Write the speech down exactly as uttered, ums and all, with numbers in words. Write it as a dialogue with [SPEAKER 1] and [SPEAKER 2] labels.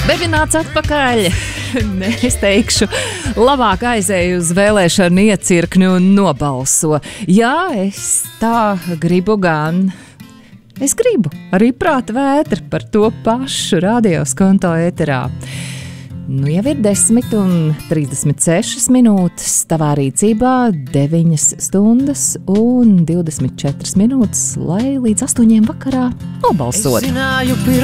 [SPEAKER 1] Bebināts atpakaļ. Nē, es teikšu, labāk aizēju uz vēlēšanu iecirkni un nobalso. Jā, es tā gribu gan. Es gribu arī prāta vētra par to pašu radioskonto ēterā. Nu jau ir desmit un trīsdesmit sešas minūtes, tavā rīcībā deviņas stundas un divdesmit četras minūtes, lai līdz astoņiem vakarā nobalsot.